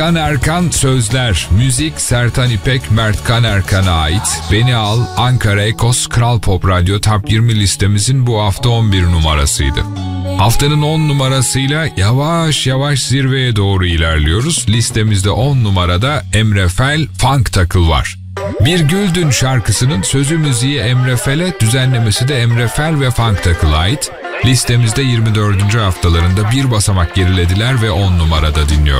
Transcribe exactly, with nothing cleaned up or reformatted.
Kan Erkan sözler, müzik Sertan İpek, Mert Kan Erkan'a ait. Beni Al, Ankara Ekos, Kral Pop Radyo Top yirmi listemizin bu hafta on bir numarasıydı. Haftanın on numarasıyla yavaş yavaş zirveye doğru ilerliyoruz. Listemizde on numarada Emre Fel, Funk Takıl var. Bir Güldün şarkısının sözü müziği Emre Fel'e, düzenlemesi de Emre Fel ve Funk Takıl'a ait. Listemizde yirmi dördüncü haftalarında bir basamak gerilediler ve on numarada dinliyoruz.